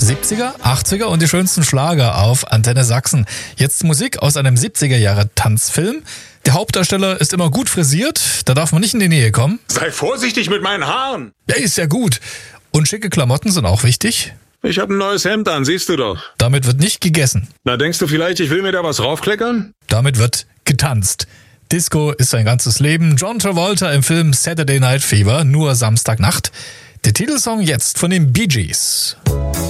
70er, 80er und die schönsten Schlager auf Antenne Sachsen. Jetzt Musik aus einem 70er-Jahre-Tanzfilm. Der Hauptdarsteller ist immer gut frisiert, da darf man nicht in die Nähe kommen. Sei vorsichtig mit meinen Haaren. Ja, ist ja gut. Und schicke Klamotten sind auch wichtig. Ich habe ein neues Hemd an, siehst du doch. Damit wird nicht gegessen. Na, denkst du vielleicht, ich will mir da was raufkleckern? Damit wird getanzt. Disco ist sein ganzes Leben. John Travolta im Film Saturday Night Fever, nur Samstagnacht. Der Titelsong jetzt von den Bee Gees.